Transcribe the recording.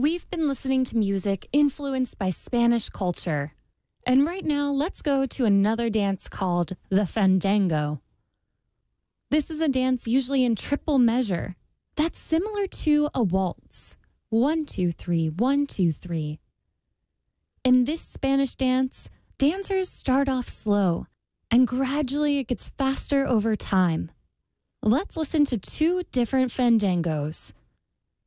We've been listening to music influenced by Spanish culture. And right now, let's go to another dance called the fandango. This is a dance usually in triple measure that's similar to a waltz. 1, 2, 3, 1, 2, 3. In this Spanish dance, dancers start off slow, and gradually it gets faster over time. Let's listen to two different fandangos.